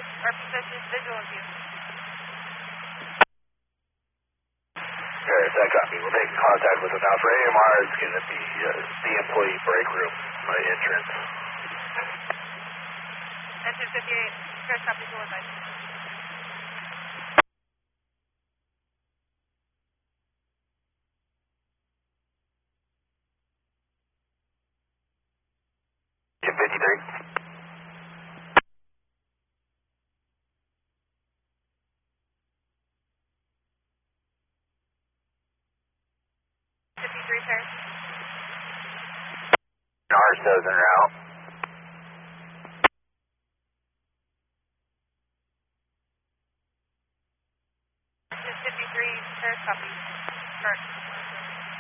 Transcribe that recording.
Our position is visual of you. Alright, that copy. We're making contact with them now. For AMR, it's going to be the employee break room, my entrance. Engine 58, Chris, copy to one side. Engine 53. R7 are out.